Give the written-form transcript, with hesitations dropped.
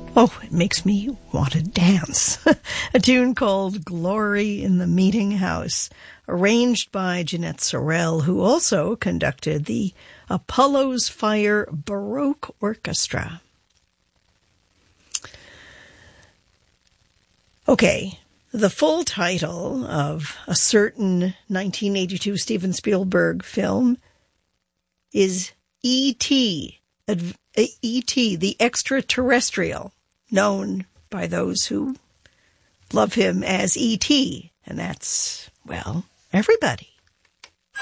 Oh, it makes me want to dance. A tune called Glory in the Meeting House, arranged by Jeanette Sorel, who also conducted the Apollo's Fire Baroque Orchestra. Okay, the full title of a certain 1982 Steven Spielberg film is E.T., E.T., the Extraterrestrial, known by those who love him as E.T., and that's, well, everybody.